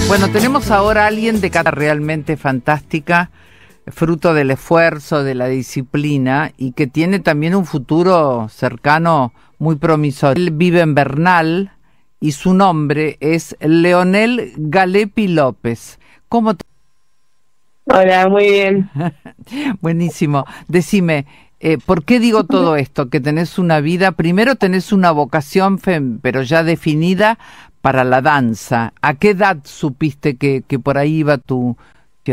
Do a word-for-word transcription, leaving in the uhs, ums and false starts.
Bueno, tenemos ahora a alguien de cara realmente fantástica, fruto del esfuerzo, de la disciplina y que tiene también un futuro cercano muy promisorio. Él vive en Bernal y su nombre es Leonel Galepi López. ¿Cómo te... Hola, muy bien. Buenísimo. Decime, eh, ¿por qué digo todo esto? Que tenés una vida, primero tenés una vocación, fem, pero ya definida para la danza. ¿A qué edad supiste que, que por ahí iba tu,